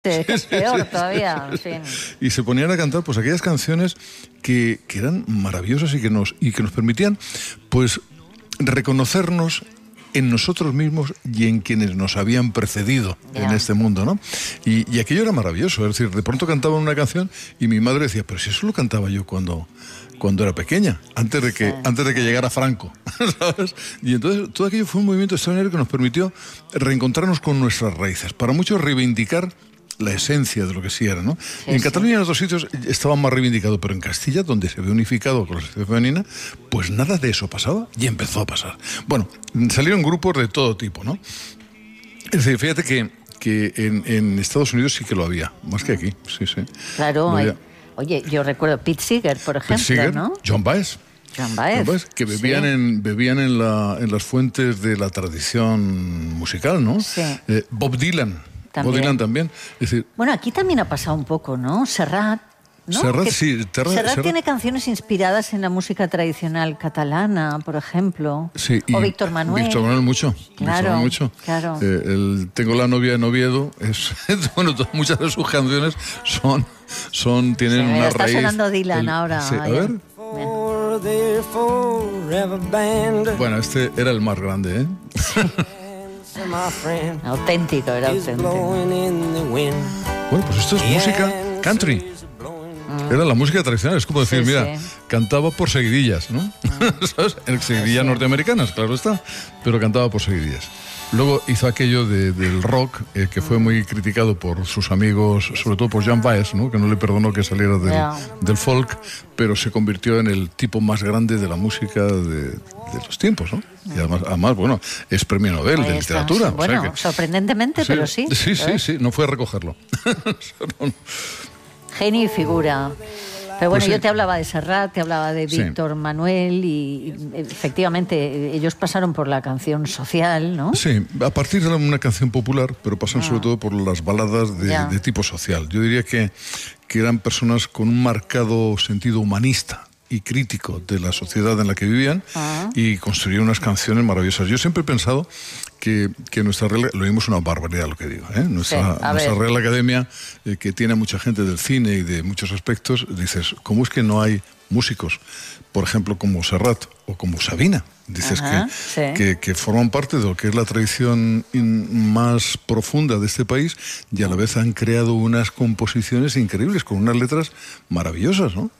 que es peor todavía, en fin. Y se ponían a cantar pues aquellas canciones que eran maravillosas y que nos permitían pues reconocernos en nosotros mismos y en quienes nos habían precedido en este mundo, ¿no? Y aquello era maravilloso, es decir, de pronto cantaban una canción y mi madre decía, pero si eso lo cantaba yo cuando era pequeña, antes de que llegara Franco, ¿sabes? Y entonces todo aquello fue un movimiento extraordinario que nos permitió reencontrarnos con nuestras raíces, para muchos reivindicar la esencia de lo que sí era, ¿no? En Cataluña y en otros sitios estaba más reivindicado, pero en Castilla, donde se había unificado con la sociedad femenina, pues nada de eso pasaba y empezó a pasar. Bueno, salieron grupos de todo tipo, ¿no? Es decir, fíjate que en Estados Unidos sí que lo había, más que aquí, sí. Claro, oye, yo recuerdo Pete Seeger, por ejemplo, Pete Seeger, ¿no? John Baez, que bebían en las fuentes de la tradición musical, ¿no? Sí. Bob Dylan. También. Bob Dylan también. Es decir, bueno, aquí también ha pasado un poco, ¿no? Serrat, ¿no? Serrat tiene canciones inspiradas en la música tradicional catalana, por ejemplo. Sí, o Víctor Manuel. Víctor Manuel mucho. Claro. Tengo la novia en Oviedo. Bueno, muchas de sus canciones tienen una está raíz. Está sonando Dylan ahora. Sí, a ver. Bueno, este era el más grande, ¿eh? Auténtico, era auténtico. Bueno, pues esto es música country. Era la música tradicional, es como decir, cantaba por seguidillas, ¿no? ¿Sabes? Seguidillas norteamericanas, claro está, pero cantaba por seguidillas. Luego hizo aquello del rock, que fue muy criticado por sus amigos, sobre todo por Joan Baez, ¿no? Que no le perdonó que saliera del folk, pero se convirtió en el tipo más grande de la música de los tiempos, ¿no? Y además, bueno, es premio Nobel de literatura. Sí. Bueno, sorprendentemente, pero sí. Sí, no fue a recogerlo. Genio y figura. Pero bueno, yo te hablaba de Serrat, te hablaba de Víctor Manuel y efectivamente ellos pasaron por la canción social, ¿no? Sí, a partir de una canción popular, pero pasan sobre todo por las baladas de tipo social. Yo diría que eran personas con un marcado sentido humanista y crítico de la sociedad en la que vivían y construyeron unas canciones maravillosas. Yo siempre he pensado que nuestra Real, lo mismo es una barbaridad lo que digo, nuestra Real Academia, que tiene a mucha gente del cine y de muchos aspectos, dices, ¿cómo es que no hay músicos, por ejemplo, como Serrat o como Sabina? Dices que forman parte de lo que es la tradición más profunda de este país y a la vez han creado unas composiciones increíbles con unas letras maravillosas, ¿no?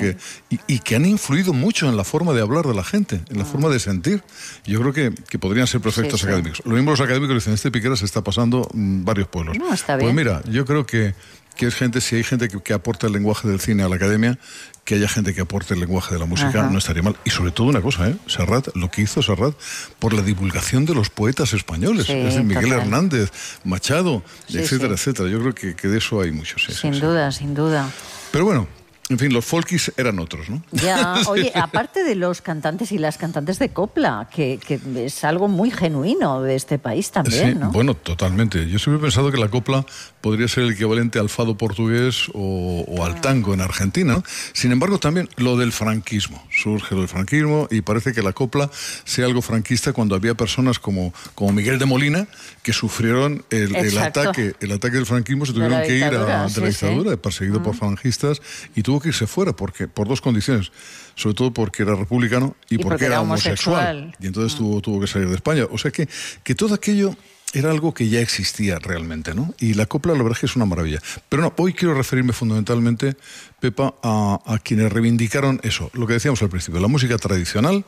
Y que han influido mucho en la forma de hablar de la gente, en la forma de sentir. Yo creo que podrían ser perfectos académicos. Lo mismo los académicos dicen, este Piquera se está pasando en varios pueblos. No, está bien. Pues mira, yo creo que es gente, si hay gente que aporta el lenguaje del cine a la academia, que haya gente que aporte el lenguaje de la música, no estaría mal. Y sobre todo una cosa, Serrat, lo que hizo Serrat por la divulgación de los poetas españoles, es decir, Miguel Hernández, Machado, etcétera. Yo creo que de eso hay muchos. Sin duda. Pero bueno, en fin, los folkies eran otros, ¿no? Ya, oye, aparte de los cantantes y las cantantes de copla, que es algo muy genuino de este país también, ¿no? Bueno, totalmente. Yo siempre he pensado que la copla podría ser el equivalente al fado portugués o al tango en Argentina, ¿no? Sin embargo, también lo del franquismo. Surge lo del franquismo y parece que la copla sea algo franquista cuando había personas como Miguel de Molina que sufrieron el ataque del franquismo, se tuvieron que ir de la dictadura, perseguido por falangistas, y tuvo que irse fuera por dos condiciones, sobre todo porque era republicano y porque era homosexual. Y entonces tuvo que salir de España. O sea que todo aquello era algo que ya existía realmente, ¿no? Y la copla, la verdad es que es una maravilla. Pero no, hoy quiero referirme fundamentalmente, Pepa, a quienes reivindicaron eso, lo que decíamos al principio, la música tradicional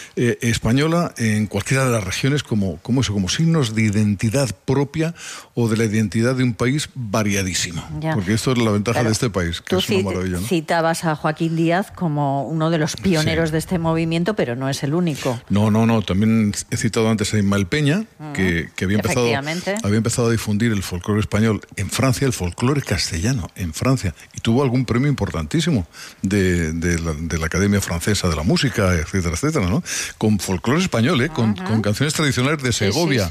española en cualquiera de las regiones como signos de identidad propia o de la identidad de un país variadísimo. Ya. Porque esto es la ventaja de este país, que es una maravilla, ¿no? Citabas a Joaquín Díaz como uno de los pioneros de este movimiento, pero no es el único. No, también he citado antes a Ismael Peña, que había empezado a difundir el folclore español en Francia, el folclore castellano en Francia, y tuvo algún premio importantísimo de la Academia Francesa de la Música, etcétera, ¿no? Con folclore español, con canciones tradicionales de Segovia,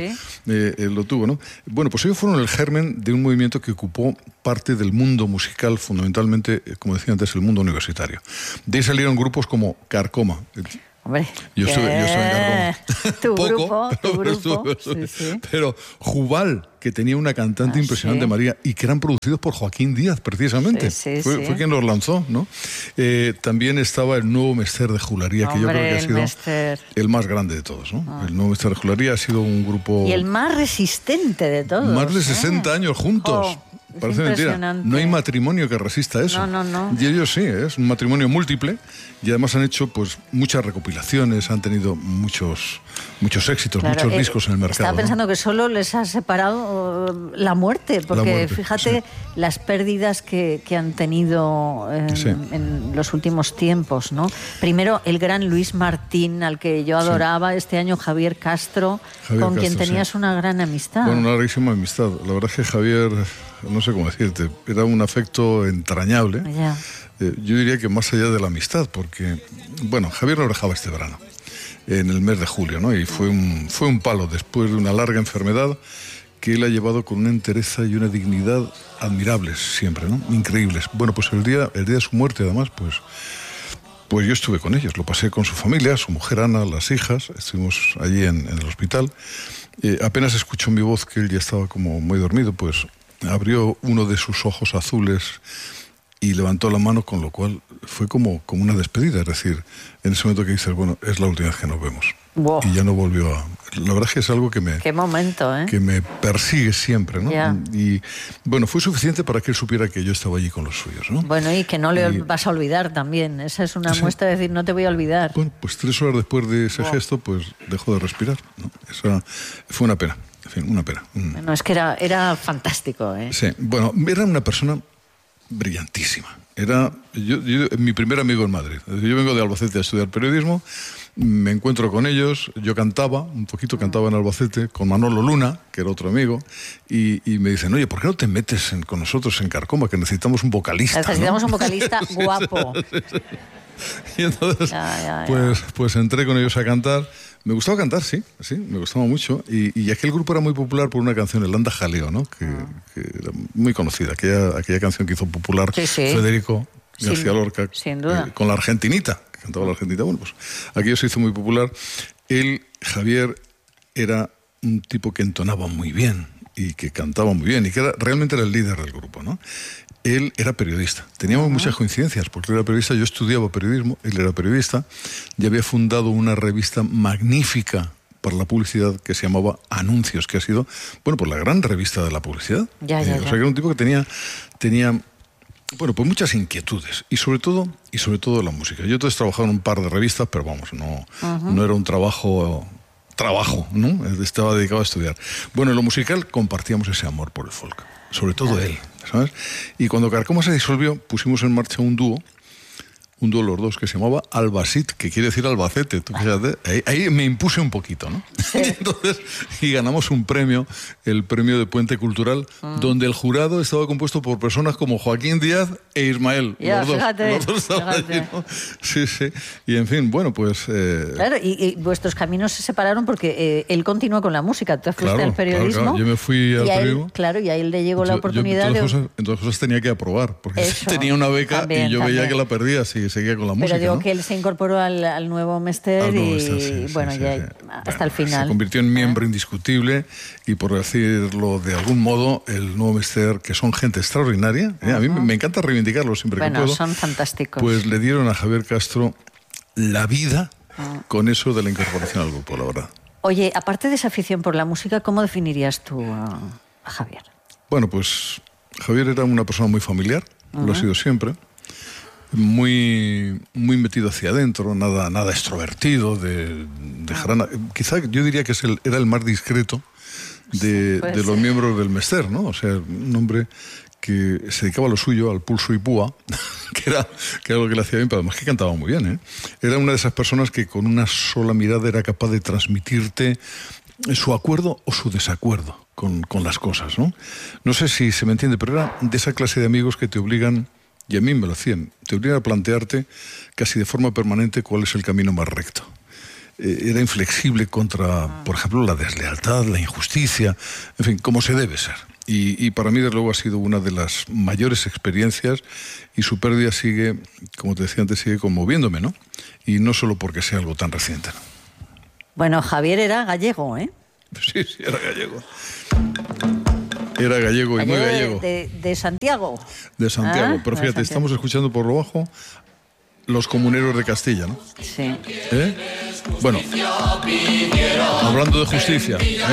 lo tuvo, ¿no? Bueno, pues ellos fueron el germen de un movimiento que ocupó parte del mundo musical, fundamentalmente, como decía antes, el mundo universitario. De ahí salieron grupos como Carcoma, Hombre, yo estuve en Carcoma. Tu Poco, grupo. Sí. Pero Jubal, que tenía una cantante impresionante, sí. María, y que eran producidos por Joaquín Díaz, precisamente. Fue quien los lanzó, ¿no? También estaba el Nuevo Mester de Jularía, que yo creo que ha sido el más grande de todos, ¿no? El Nuevo Mester de Jularía ha sido un grupo... Y el más resistente de todos. Más de 60 años juntos. Parece mentira. No hay matrimonio que resista eso. No. Y ellos sí, es un matrimonio múltiple y además han hecho pues muchas recopilaciones, han tenido muchos éxitos, muchos discos en el mercado. Estaba pensando que solo les ha separado la muerte, porque fíjate las pérdidas que han tenido en los últimos tiempos, ¿no? Primero el gran Luis Martín, al que yo adoraba, este año Javier Castro, con quien tenías una gran amistad. Bueno, una larguísima amistad. La verdad es que Javier, no sé cómo decirte, era un afecto entrañable. Yo diría que más allá de la amistad, porque, bueno, Javier lo dejaba este verano, en el mes de julio, ¿no? Y fue un palo después de una larga enfermedad que él ha llevado con una entereza y una dignidad admirables siempre, ¿no? Increíbles. Bueno, pues el día de su muerte, además, pues yo estuve con ellos, lo pasé con su familia, su mujer Ana, las hijas, estuvimos allí en el hospital. Apenas escuchó mi voz, que él ya estaba como muy dormido, pues abrió uno de sus ojos azules y levantó la mano, con lo cual fue como una despedida. Es decir, en ese momento que dices, bueno, es la última vez que nos vemos. Wow. Y ya no volvió a... La verdad es que es algo que Qué momento, ¿eh? Que me persigue siempre, ¿no? Y bueno, fue suficiente para que él supiera que yo estaba allí con los suyos, ¿no? Bueno, y que no le vas a olvidar también. Esa es una muestra de decir, no te voy a olvidar. Bueno, pues 3 horas después de ese gesto, pues dejó de respirar, ¿no? Esa fue una pena. En fin, una pena. Bueno, es que era fantástico, ¿eh? Sí, bueno, era una persona brillantísima. Era mi primer amigo en Madrid. Yo vengo de Albacete a estudiar periodismo, me encuentro con ellos, yo cantaba en Albacete con Manolo Luna, que era otro amigo, y me dicen, oye, ¿por qué no te metes con nosotros en Carcoma, que necesitamos un vocalista? Necesitamos un vocalista guapo. Y entonces, pues entré con ellos a cantar. Me gustaba cantar, sí, me gustaba mucho. Y aquel grupo era muy popular por una canción, el Anda Jaleo, ¿no? Que era muy conocida, aquella canción que hizo popular Federico García Lorca, sin duda. Con la Argentinita, que cantaba la Argentinita. Bueno, pues aquello se hizo muy popular. Él, Javier, era un tipo que entonaba muy bien y que cantaba muy bien y que realmente era el líder del grupo, ¿no? Él era periodista. Teníamos muchas coincidencias, porque él era periodista, yo estudiaba periodismo, él era periodista, y había fundado una revista magnífica para la publicidad que se llamaba Anuncios, que ha sido, bueno, pues la gran revista de la publicidad. O sea, que era un tipo que tenía bueno, pues muchas inquietudes, y sobre todo la música. Yo entonces trabajaba en un par de revistas, pero vamos, no era un trabajo, ¿no? Estaba dedicado a estudiar. Bueno, en lo musical compartíamos ese amor por el folk, sobre todo él, ¿sabes? Y cuando Carcoma se disolvió, pusimos en marcha un dúo los dos, que se llamaba Albacete, que quiere decir Albacete. Tú fíjate, ahí me impuse un poquito, ¿no? Sí. Y ganamos un premio, el premio de Puente Cultural, donde el jurado estaba compuesto por personas como Joaquín Díaz e Ismael. Los dos estaban allí, ¿no? Sí. Y en fin, bueno, pues... Claro, y vuestros caminos se separaron porque él continuó con la música, tú fuiste al periodismo. Claro. Yo me fui al periodismo. Claro, y a él le llegó la oportunidad en todas cosas tenía que aprobar, porque tenía una beca y yo veía que la perdía, sí. Seguía con la música. Pero digo, ¿no? Que él se incorporó al Nuevo Mester hasta el final. Se convirtió en miembro indiscutible y, por decirlo de algún modo, el Nuevo Mester, que son gente extraordinaria, a mí me encanta reivindicarlo siempre que puedo. Son fantásticos. Pues le dieron a Javier Castro la vida con eso de la incorporación al grupo, la verdad. Oye, aparte de esa afición por la música, ¿cómo definirías tú a Javier? Bueno, pues Javier era una persona muy familiar, lo ha sido siempre. Muy metido hacia adentro, nada extrovertido, quizá yo diría que era el más discreto de los miembros del Mester, ¿no? O sea, un hombre que se dedicaba a lo suyo, al pulso y púa, que era lo que le hacía bien, pero además que cantaba muy bien, ¿eh? Era una de esas personas que con una sola mirada era capaz de transmitirte su acuerdo o su desacuerdo con las cosas, ¿no? No sé si se me entiende, pero era de esa clase de amigos que te obligan, y a mí me lo hacían, te obligan a plantearte casi de forma permanente cuál es el camino más recto. Era inflexible contra, por ejemplo, la deslealtad, la injusticia, en fin, como se debe ser. Y para mí, desde luego, ha sido una de las mayores experiencias y su pérdida sigue, como te decía antes, sigue conmoviéndome, ¿no? Y no solo porque sea algo tan reciente, ¿no? Bueno, Javier era gallego, ¿eh? Sí, era gallego. Era gallego y muy gallego. De Santiago. De Santiago. Pero fíjate, estamos escuchando por lo bajo Los Comuneros de Castilla, ¿no? Sí. Bueno, hablando de justicia,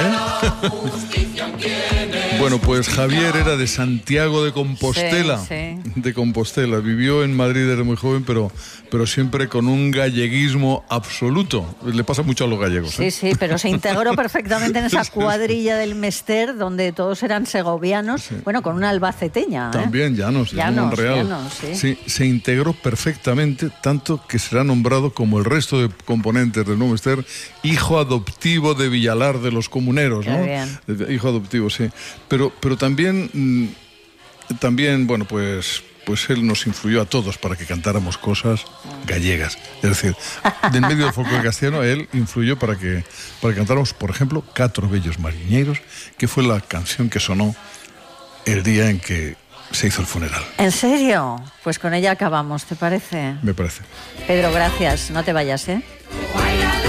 Bueno, pues Javier era de Santiago de Compostela. Sí. De Compostela. Vivió en Madrid desde muy joven, pero siempre con un galleguismo absoluto. Le pasa mucho a los gallegos. Sí, pero se integró perfectamente en esa cuadrilla del Mester, donde todos eran segovianos, bueno, con una albaceteña. También Llanos, Monreal. Sí, se integró perfectamente, tanto que será nombrado, como el resto de componentes del nuevo Mester, hijo adoptivo de Villalar de los Comuneros, ¿no? Hijo adoptivo, sí. Pero también, bueno, pues él nos influyó a todos para que cantáramos cosas gallegas. Es decir, del medio del folclore castellano, él influyó para que cantáramos, por ejemplo, Catro Bellos Mariñeiros, que fue la canción que sonó el día en que se hizo el funeral. ¿En serio? Pues con ella acabamos, ¿te parece? Me parece. Pedro, gracias. No te vayas, ¿eh?